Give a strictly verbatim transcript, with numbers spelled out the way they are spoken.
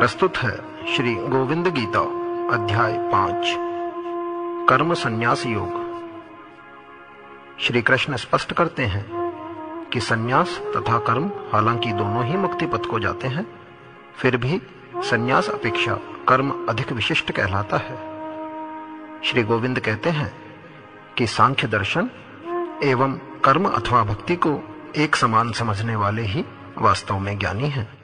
प्रस्तुत है श्री गोविंद गीता अध्याय पांच कर्म संन्यास योग। श्री कृष्ण स्पष्ट करते हैं कि संन्यास तथा कर्म हालांकि दोनों ही मुक्ति पथ को जाते हैं, फिर भी संन्यास अपेक्षा कर्म अधिक विशिष्ट कहलाता है। श्री गोविंद कहते हैं कि सांख्य दर्शन एवं कर्म अथवा भक्ति को एक समान समझने वाले ही वास्तव में ज्ञानी हैं।